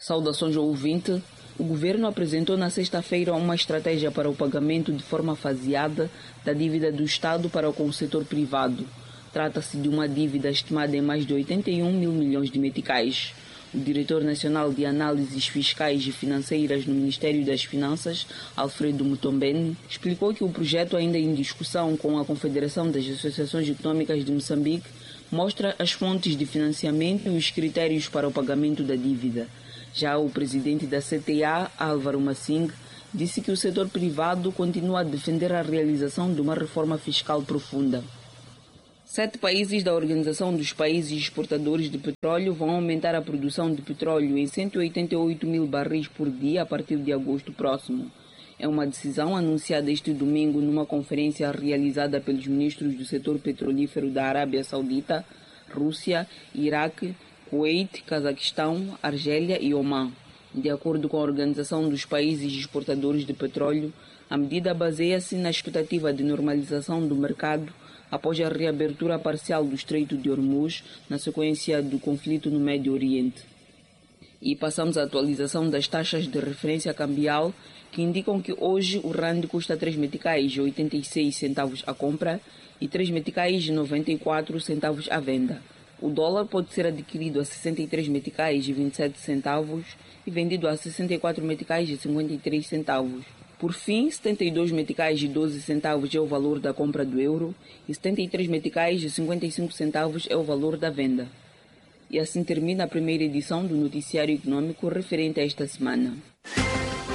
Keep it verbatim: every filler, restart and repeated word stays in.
Saudações ao ouvinte. O governo apresentou na sexta-feira uma estratégia para o pagamento de forma faseada da dívida do Estado para com o setor privado. Trata-se de uma dívida estimada em mais de oitenta e um mil milhões de meticais. O diretor nacional de análises fiscais e financeiras no Ministério das Finanças, Alfredo Mutombeni, explicou que o projeto, ainda em discussão com a Confederação das Associações Econômicas de Moçambique, mostra as fontes de financiamento e os critérios para o pagamento da dívida. Já o presidente da C T A, Álvaro Massing, disse que o setor privado continua a defender a realização de uma reforma fiscal profunda. Sete países da Organização dos Países Exportadores de Petróleo vão aumentar a produção de petróleo em cento e oitenta e oito mil barris por dia a partir de agosto próximo. É uma decisão anunciada este domingo numa conferência realizada pelos ministros do setor petrolífero da Arábia Saudita, Rússia, Iraque, Kuwait, Cazaquistão, Argélia e Omã. De acordo com a Organização dos Países Exportadores de Petróleo, a medida baseia-se na expectativa de normalização do mercado após a reabertura parcial do Estreito de Hormuz na sequência do conflito no Médio Oriente. E passamos à atualização das taxas de referência cambial, que indicam que hoje o rand custa três meticais e oitenta e seis centavos à compra e três meticais e noventa e quatro centavos à venda. O dólar pode ser adquirido a sessenta e três meticais e vinte e sete centavos e vendido a sessenta e quatro meticais e cinquenta e três centavos. Por fim, setenta e dois meticais e doze centavos é o valor da compra do euro e setenta e três meticais e cinquenta e cinco centavos é o valor da venda. E assim termina a primeira edição do Noticiário Econômico referente a esta semana.